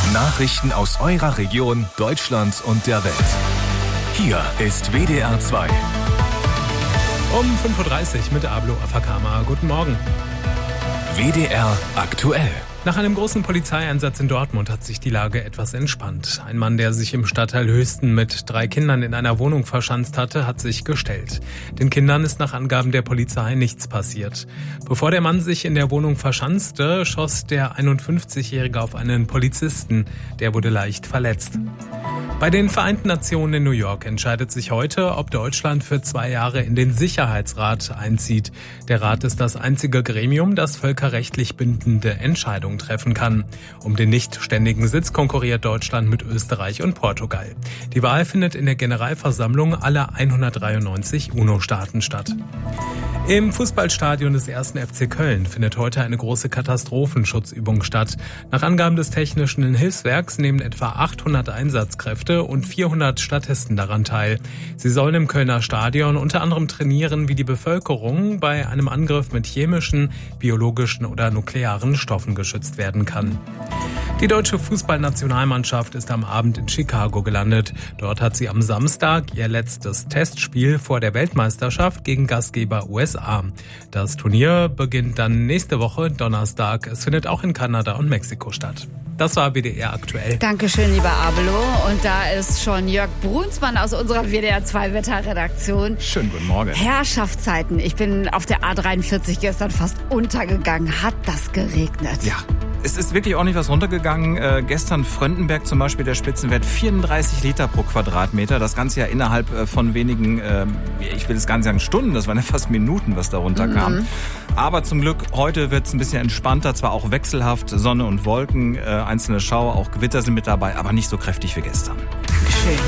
Nachrichten aus eurer Region, Deutschland und der Welt. Hier ist WDR 2. Um 5.30 Uhr mit Ablo Afakama. Guten Morgen. WDR aktuell. Nach einem großen Polizeieinsatz in Dortmund hat sich die Lage etwas entspannt. Ein Mann, der sich im Stadtteil Höchsten mit 3 Kindern in einer Wohnung verschanzt hatte, hat sich gestellt. Den Kindern ist nach Angaben der Polizei nichts passiert. Bevor der Mann sich in der Wohnung verschanzte, schoss der 51-Jährige auf einen Polizisten. Der wurde leicht verletzt. Bei den Vereinten Nationen in New York entscheidet sich heute, ob Deutschland für 2 Jahre in den Sicherheitsrat einzieht. Der Rat ist das einzige Gremium, das völkerrechtlich bindende Entscheidungen treffen kann. Um den nicht ständigen Sitz konkurriert Deutschland mit Österreich und Portugal. Die Wahl findet in der Generalversammlung aller 193 UNO-Staaten statt. Im Fußballstadion des 1. FC Köln findet heute eine große Katastrophenschutzübung statt. Nach Angaben des Technischen Hilfswerks nehmen etwa 800 Einsatzkräfte und 400 Statisten daran teil. Sie sollen im Kölner Stadion unter anderem trainieren, wie die Bevölkerung bei einem Angriff mit chemischen, biologischen oder nuklearen Stoffen geschützt werden kann. Die deutsche Fußballnationalmannschaft ist am Abend in Chicago gelandet. Dort hat sie am Samstag ihr letztes Testspiel vor der Weltmeisterschaft gegen Gastgeber USA. Das Turnier beginnt dann nächste Woche Donnerstag. Es findet auch in Kanada und Mexiko statt. Das war WDR aktuell. Dankeschön, lieber Abelo. Und da ist schon Jörg Brunsmann aus unserer WDR 2 Wetterredaktion. Schönen guten Morgen. Herrschaftszeiten. Ich bin auf der A43 gestern fast untergegangen. Hat das geregnet? Ja. Es ist wirklich auch nicht was runtergegangen. Gestern Fröndenberg zum Beispiel, der Spitzenwert 34 Liter pro Quadratmeter. Das Ganze ja innerhalb von wenigen, ich will es gar nicht sagen Stunden, das waren ja fast Minuten, was da runterkam. Aber zum Glück, heute wird es ein bisschen entspannter, zwar auch wechselhaft, Sonne und Wolken, einzelne Schauer, auch Gewitter sind mit dabei, aber nicht so kräftig wie gestern. Dankeschön.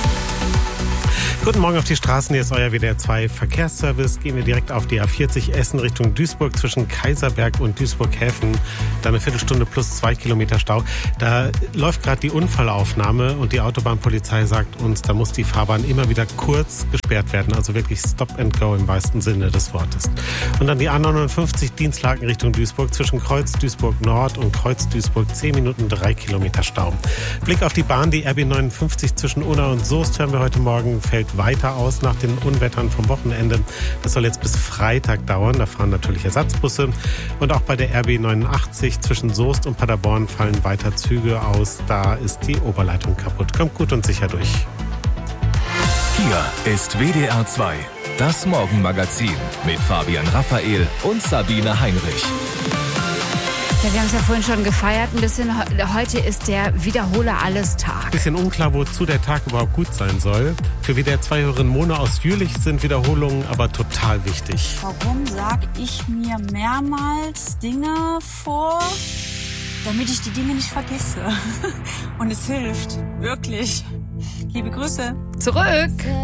Guten Morgen auf die Straßen, hier ist euer WDR 2 Verkehrsservice. Gehen wir direkt auf die A40 Essen Richtung Duisburg zwischen Kaiserberg und Duisburg-Häfen. Da eine Viertelstunde plus 2 Kilometer Stau. Da läuft gerade die Unfallaufnahme und die Autobahnpolizei sagt uns, da muss die Fahrbahn immer wieder kurz gesperrt werden. Also wirklich Stop and Go im wahrsten Sinne des Wortes. Und dann die A59 Dienstlaken Richtung Duisburg zwischen Kreuz Duisburg Nord und Kreuz Duisburg 10 Minuten 3 Kilometer Stau. Blick auf die Bahn, die RB 59 zwischen Unna und Soest hören wir heute Morgen, fällt weiter aus nach den Unwettern vom Wochenende. Das soll jetzt bis Freitag dauern. Da fahren natürlich Ersatzbusse. Und auch bei der RB 89 zwischen Soest und Paderborn fallen weiter Züge aus. Da ist die Oberleitung kaputt. Kommt gut und sicher durch. Hier ist WDR 2, das Morgenmagazin mit Fabian Raphael und Sabine Heinrich. Ja, wir haben es ja vorhin schon gefeiert ein bisschen. Heute ist der Wiederhole-Alles-Tag. Bisschen unklar, wozu der Tag überhaupt gut sein soll. Für WDR 2-Hörerin Mona aus Jülich sind Wiederholungen aber total wichtig. Warum sage ich mir mehrmals Dinge vor, damit ich die Dinge nicht vergesse? Und es hilft, wirklich. Liebe Grüße. Zurück.